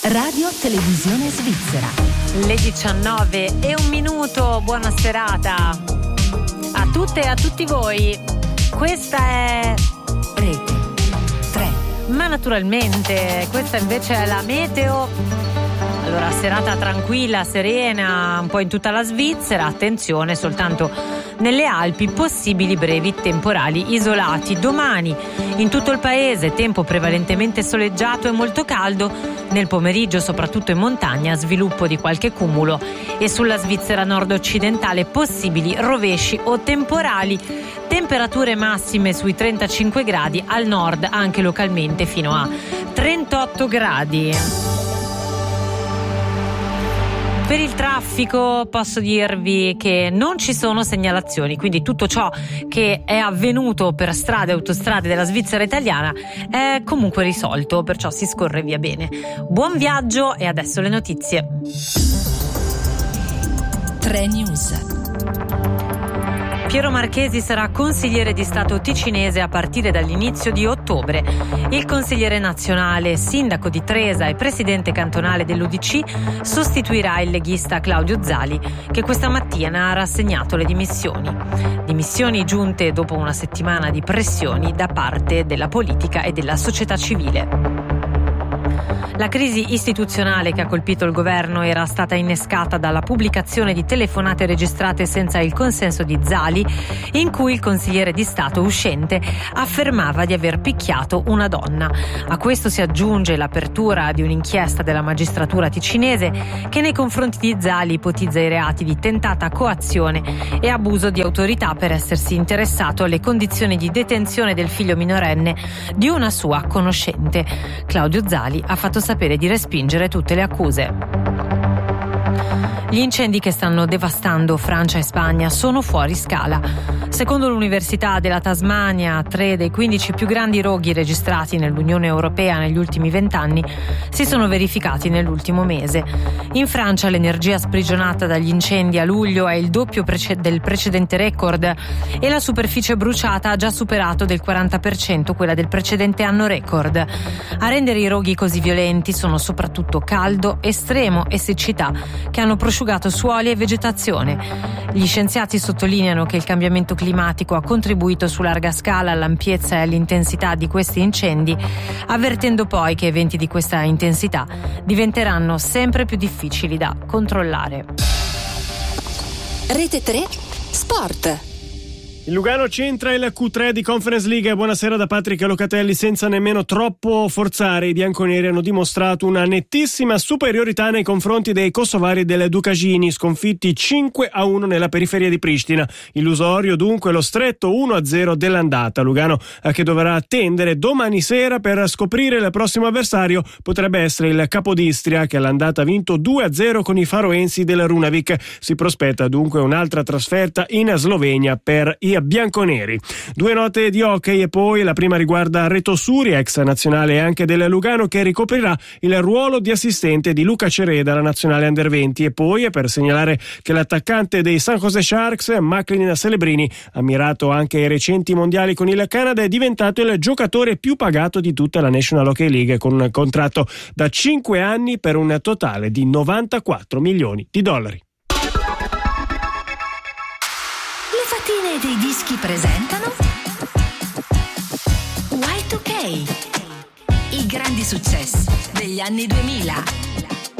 Radio Televisione Svizzera. Le 19:01, buona serata a tutte e a tutti voi. Questa è Rete 3. Ma naturalmente questa invece è la meteo. Allora, serata tranquilla, serena, un po' in tutta la Svizzera. Attenzione, soltanto nelle Alpi possibili brevi temporali isolati. Domani in tutto il paese tempo prevalentemente soleggiato e molto caldo. Nel pomeriggio, soprattutto in montagna, sviluppo di qualche cumulo e sulla Svizzera nord-occidentale possibili rovesci o temporali. Temperature massime sui 35 gradi, al nord anche localmente fino a 38 gradi. Per il traffico posso dirvi che non ci sono segnalazioni, quindi tutto ciò che è avvenuto per strade e autostrade della Svizzera italiana è comunque risolto, perciò si scorre via bene. Buon viaggio e adesso le notizie. 3 News. Piero Marchesi sarà consigliere di Stato ticinese a partire dall'inizio di ottobre. Il consigliere nazionale, sindaco di Tresa e presidente cantonale dell'UDC sostituirà il leghista Claudio Zali, che questa mattina ha rassegnato le dimissioni. Dimissioni giunte dopo una settimana di pressioni da parte della politica e della società civile. La crisi istituzionale che ha colpito il governo era stata innescata dalla pubblicazione di telefonate registrate senza il consenso di Zali, in cui il consigliere di Stato uscente affermava di aver picchiato una donna. A questo si aggiunge l'apertura di un'inchiesta della magistratura ticinese che nei confronti di Zali ipotizza i reati di tentata coazione e abuso di autorità per essersi interessato alle condizioni di detenzione del figlio minorenne di una sua conoscente. Claudio Zali ha fatto sapere di respingere tutte le accuse. Gli incendi che stanno devastando Francia e Spagna sono fuori scala. Secondo l'Università della Tasmania, 3 dei 15 più grandi roghi registrati nell'Unione Europea negli ultimi 20 anni si sono verificati nell'ultimo mese. In Francia l'energia sprigionata dagli incendi a luglio è il doppio del precedente record e la superficie bruciata ha già superato del 40% quella del precedente anno record. A rendere i roghi così violenti sono soprattutto caldo estremo e siccità che hanno prosciugato suoli e vegetazione. Gli scienziati sottolineano che il cambiamento climatico ha contribuito su larga scala all'ampiezza e all'intensità di questi incendi, avvertendo poi che eventi di questa intensità diventeranno sempre più difficili da controllare. Rete 3 Sport. Il Lugano centra il Q3 di Conference League. Buonasera da Patrick Locatelli. Senza nemmeno troppo forzare, i bianconeri hanno dimostrato una nettissima superiorità nei confronti dei kosovari del Ducagini, sconfitti 5-1 nella periferia di Pristina. Illusorio dunque lo stretto 1-0 dell'andata. Lugano che dovrà attendere domani sera per scoprire il prossimo avversario. Potrebbe essere il Capodistria, che all'andata ha vinto 2-0 con i faroensi del Runavik. Si prospetta dunque un'altra trasferta in Slovenia per i bianconeri. 2 note di hockey e poi la prima riguarda Reto Suri, ex nazionale anche del Lugano, che ricoprirà il ruolo di assistente di Luca Cereda alla nazionale Under 20. E poi è per segnalare che l'attaccante dei San Jose Sharks, Macklin Celebrini, ammirato anche ai recenti mondiali con il Canada, è diventato il giocatore più pagato di tutta la National Hockey League, con un contratto da 5 anni per un totale di $94 milioni. Dei dischi presentano Y2K, i grandi successi degli anni 2000.